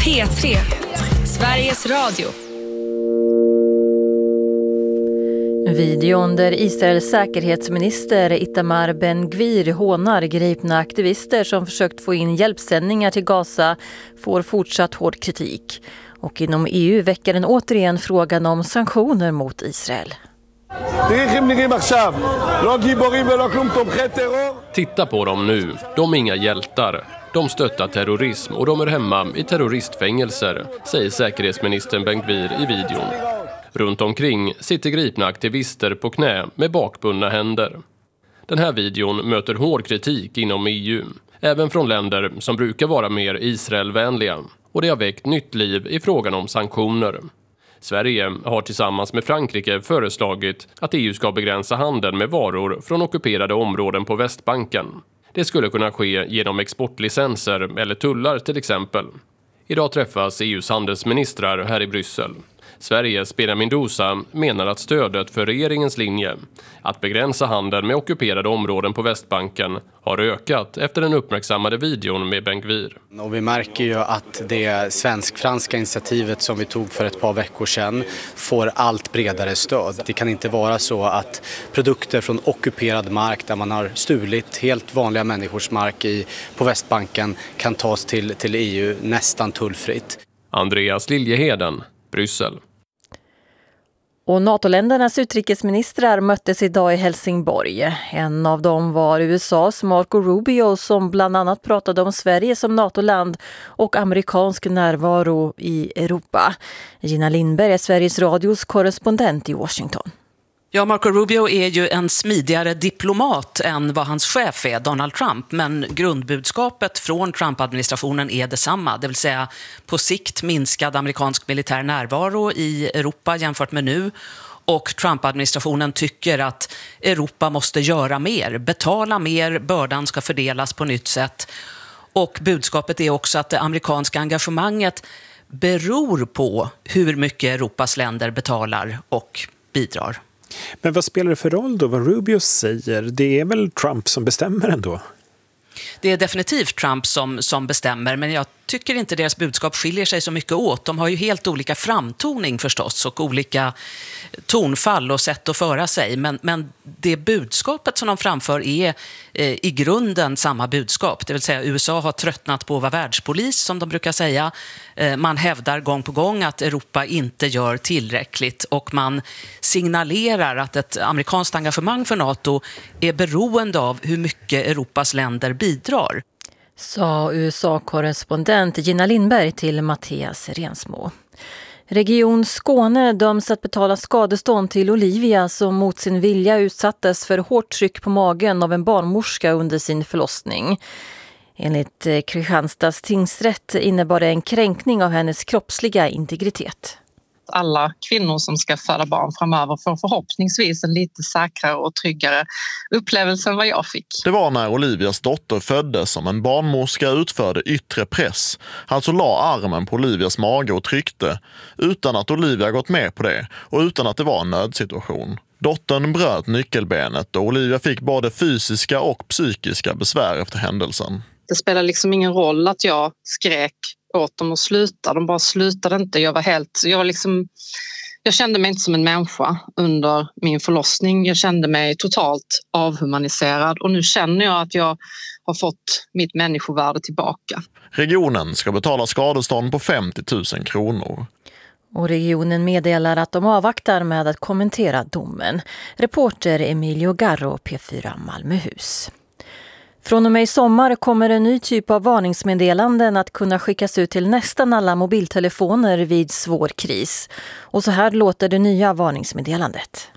P3, Sveriges Radio. Videon där Israels säkerhetsminister Itamar Ben-Gvir hånar gripna aktivister som försökt få in hjälpsändningar till Gaza får fortsatt hård kritik. Och inom EU väcker den återigen frågan om sanktioner mot Israel. Titta på dem nu. De är inga hjältar. De stöttar terrorism och de är hemma i terroristfängelser, säger säkerhetsministern Ben-Gvir i videon. Runt omkring sitter gripna aktivister på knä med bakbundna händer. Den här videon möter hård kritik inom EU, även från länder som brukar vara mer Israelvänliga. Och det har väckt nytt liv i frågan om sanktioner. Sverige har tillsammans med Frankrike föreslagit att EU ska begränsa handeln med varor från ockuperade områden på Västbanken. Det skulle kunna ske genom exportlicenser eller tullar till exempel. Idag träffas EUs handelsministrar här i Bryssel. Sveriges Benjamin Dousa menar att stödet för regeringens linje att begränsa handeln med ockuperade områden på Västbanken har ökat efter den uppmärksammade videon med Ben-Gvir. Och vi märker ju att det svensk-franska initiativet som vi tog för ett par veckor sedan får allt bredare stöd. Det kan inte vara så att produkter från ockuperad mark där man har stulit helt vanliga människors mark på Västbanken kan tas till EU nästan tullfritt. Andreas Liljeheden, Bryssel. Och NATO-ländernas utrikesministrar möttes idag i Helsingborg. En av dem var USAs Marco Rubio som bland annat pratade om Sverige som NATO-land och amerikansk närvaro i Europa. Gina Lindberg är Sveriges Radios korrespondent i Washington. Ja, Marco Rubio är ju en smidigare diplomat än vad hans chef är, Donald Trump. Men grundbudskapet från Trump-administrationen är detsamma. Det vill säga på sikt minskad amerikansk militär närvaro i Europa jämfört med nu. Och Trump-administrationen tycker att Europa måste göra mer, betala mer, bördan ska fördelas på nytt sätt. Och budskapet är också att det amerikanska engagemanget beror på hur mycket Europas länder betalar och bidrar. Men vad spelar det för roll då vad Rubio säger? Det är väl Trump som bestämmer ändå? Det är definitivt Trump som bestämmer, men jag tycker inte deras budskap skiljer sig så mycket åt. De har ju helt olika framtoning förstås och olika tonfall och sätt att föra sig. Men det budskapet som de framför är i grunden samma budskap. Det vill säga USA har tröttnat på att vara världspolis som de brukar säga. Man hävdar gång på gång att Europa inte gör tillräckligt och man signalerar att ett amerikanskt engagemang för NATO är beroende av hur mycket Europas länder bidrar. Sa USA-korrespondent Gina Lindberg till Mattias Rensmo. Region Skåne döms att betala skadestånd till Olivia som mot sin vilja utsattes för hårt tryck på magen av en barnmorska under sin förlossning. Enligt Kristianstads tingsrätt innebar det en kränkning av hennes kroppsliga integritet. Alla kvinnor som ska föda barn framöver får förhoppningsvis en lite säkrare och tryggare upplevelse än vad jag fick. Det var när Olivias dotter föddes som en barnmorska utförde yttre press. Alltså la armen på Olivias mage och tryckte utan att Olivia gått med på det och utan att det var en nödsituation. Dottern bröt nyckelbenet och Olivia fick både fysiska och psykiska besvär efter händelsen. Det spelar liksom ingen roll att jag skrek åt dem att sluta. De bara slutade inte. Jag kände mig inte som en människa under min förlossning. Jag kände mig totalt avhumaniserad och nu känner jag att jag har fått mitt människovärde tillbaka. Regionen ska betala skadestånd på 50 000 kronor. Och regionen meddelar att de avvaktar med att kommentera domen. Reporter Emilio Garro, P4 Malmöhus. Från och med i sommar kommer en ny typ av varningsmeddelanden att kunna skickas ut till nästan alla mobiltelefoner vid svår kris. Och så här låter det nya varningsmeddelandet.